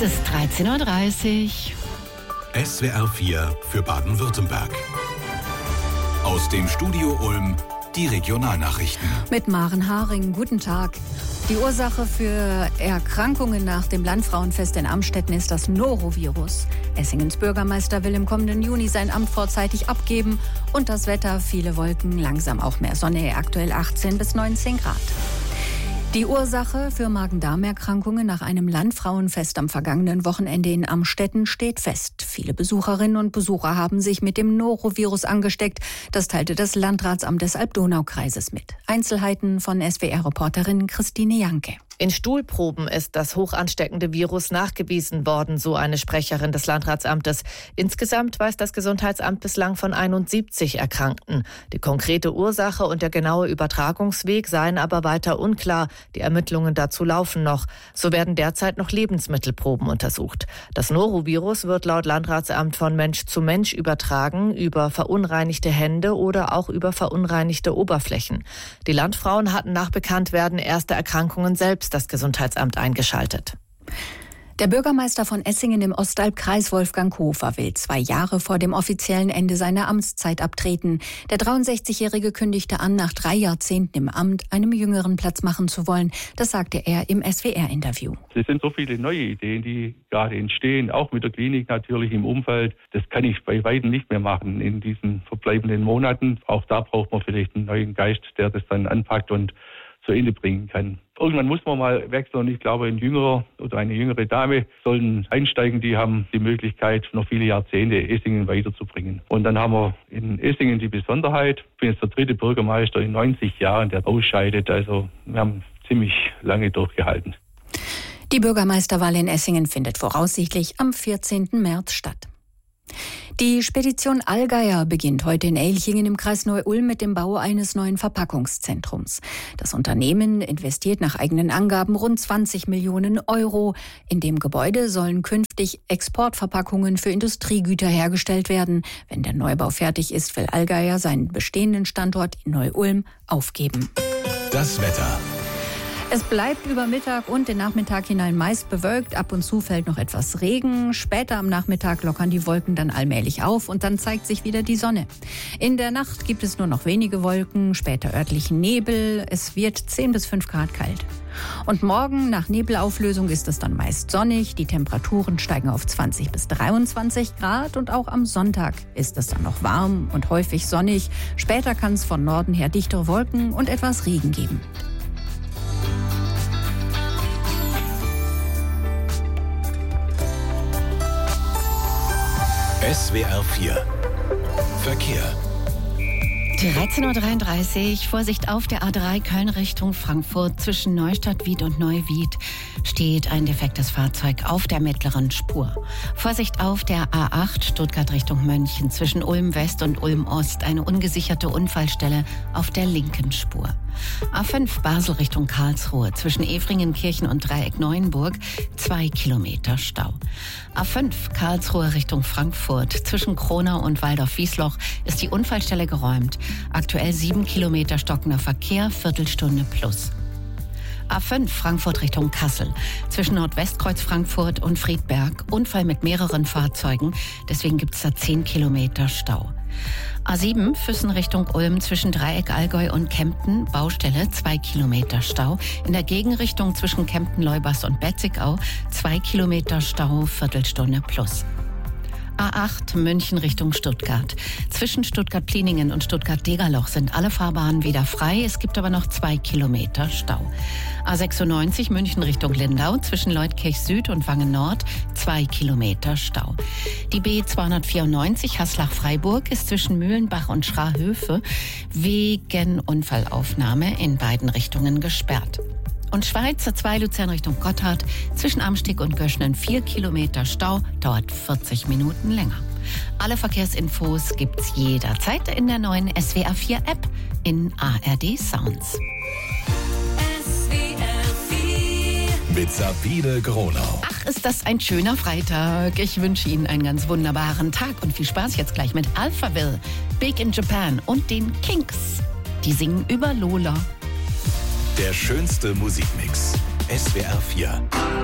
Es ist 13:30 Uhr. SWR 4 für Baden-Württemberg. Aus dem Studio Ulm die Regionalnachrichten. Mit Maren Haring, guten Tag. Die Ursache für Erkrankungen nach dem Landfrauenfest in Amstetten ist das Norovirus. Essingens Bürgermeister will im kommenden Juni sein Amt vorzeitig abgeben. Und das Wetter, viele Wolken, langsam auch mehr Sonne, aktuell 18 bis 19 Grad. Die Ursache für Magen-Darm-Erkrankungen nach einem Landfrauenfest am vergangenen Wochenende in Amstetten steht fest. Viele Besucherinnen und Besucher haben sich mit dem Norovirus angesteckt. Das teilte das Landratsamt des Alb-Donau-Kreises mit. Einzelheiten von SWR-Reporterin Christine Janke. In Stuhlproben ist das hochansteckende Virus nachgewiesen worden, so eine Sprecherin des Landratsamtes. Insgesamt weiß das Gesundheitsamt bislang von 71 Erkrankten. Die konkrete Ursache und der genaue Übertragungsweg seien aber weiter unklar. Die Ermittlungen dazu laufen noch. So werden derzeit noch Lebensmittelproben untersucht. Das Norovirus wird laut Landratsamt von Mensch zu Mensch übertragen, über verunreinigte Hände oder auch über verunreinigte Oberflächen. Die Landfrauen hatten nach Bekanntwerden erste Erkrankungen selbst das Gesundheitsamt eingeschaltet. Der Bürgermeister von Essingen im Ostalbkreis, Wolfgang Hofer, will 2 Jahre vor dem offiziellen Ende seiner Amtszeit abtreten. Der 63-Jährige kündigte an, nach 3 Jahrzehnten im Amt einem Jüngeren Platz machen zu wollen. Das sagte er im SWR-Interview. Es sind so viele neue Ideen, die gerade entstehen, auch mit der Klinik natürlich im Umfeld. Das kann ich bei weitem nicht mehr machen in diesen verbleibenden Monaten. Auch da braucht man vielleicht einen neuen Geist, der das dann anpackt und zu Ende bringen kann. Irgendwann muss man mal wechseln und ich glaube, ein Jüngerer oder eine jüngere Dame sollen einsteigen. Die haben die Möglichkeit, noch viele Jahrzehnte Essingen weiterzubringen. Und dann haben wir in Essingen die Besonderheit. Ich bin jetzt der 3. Bürgermeister in 90 Jahren, der ausscheidet. Also wir haben ziemlich lange durchgehalten. Die Bürgermeisterwahl in Essingen findet voraussichtlich am 14. März statt. Die Spedition Allgeier beginnt heute in Elchingen im Kreis Neu-Ulm mit dem Bau eines neuen Verpackungszentrums. Das Unternehmen investiert nach eigenen Angaben rund 20 Millionen Euro. In dem Gebäude sollen künftig Exportverpackungen für Industriegüter hergestellt werden. Wenn der Neubau fertig ist, will Allgeier seinen bestehenden Standort in Neu-Ulm aufgeben. Das Wetter. Es bleibt über Mittag und den Nachmittag hinein meist bewölkt. Ab und zu fällt noch etwas Regen. Später am Nachmittag lockern die Wolken dann allmählich auf und dann zeigt sich wieder die Sonne. In der Nacht gibt es nur noch wenige Wolken, später örtlichen Nebel. Es wird 10 bis 5 Grad kalt. Und morgen nach Nebelauflösung ist es dann meist sonnig. Die Temperaturen steigen auf 20 bis 23 Grad und auch am Sonntag ist es dann noch warm und häufig sonnig. Später kann es von Norden her dichtere Wolken und etwas Regen geben. SWR 4 Verkehr. 13:33 Uhr. Vorsicht auf der A3 Köln Richtung Frankfurt. Zwischen Neustadt-Wied und Neuwied steht ein defektes Fahrzeug auf der mittleren Spur. Vorsicht auf der A8 Stuttgart Richtung München. Zwischen Ulm West und Ulm Ost eine ungesicherte Unfallstelle auf der linken Spur. A5 Basel Richtung Karlsruhe. Zwischen Efringenkirchen und Dreieck Neuenburg 2 Kilometer Stau. A5 Karlsruhe Richtung Frankfurt. Zwischen Kronau und Waldorf-Wiesloch ist die Unfallstelle geräumt. Aktuell 7 Kilometer stockender Verkehr, Viertelstunde plus. A5 Frankfurt Richtung Kassel. Zwischen Nordwestkreuz Frankfurt und Friedberg. Unfall mit mehreren Fahrzeugen. Deswegen gibt es da 10 Kilometer Stau. A7 Füssen Richtung Ulm zwischen Dreieck Allgäu und Kempten. Baustelle 2 Kilometer Stau. In der Gegenrichtung zwischen Kempten-Leubers und Betzigau 2 Kilometer Stau, Viertelstunde plus. A8 München Richtung Stuttgart. Zwischen Stuttgart-Pliningen und Stuttgart-Degerloch sind alle Fahrbahnen wieder frei. Es gibt aber noch 2 Kilometer Stau. A96 München Richtung Lindau. Zwischen Leutkirch Süd und Wangen Nord 2 Kilometer Stau. Die B294 Haslach-Freiburg ist zwischen Mühlenbach und Schrahöfe wegen Unfallaufnahme in beiden Richtungen gesperrt. Und Schweizer 2 Luzern Richtung Gotthard. Zwischen Amsteg und Göschnen 4 Kilometer Stau, dauert 40 Minuten länger. Alle Verkehrsinfos gibt's jederzeit in der neuen SWR 4 App in ARD Sounds. Mit Sabine Gronau. Ach, ist das ein schöner Freitag. Ich wünsche Ihnen einen ganz wunderbaren Tag und viel Spaß jetzt gleich mit Alphaville, Big in Japan und den Kinks. Die singen über Lola. Der schönste Musikmix. SWR 4.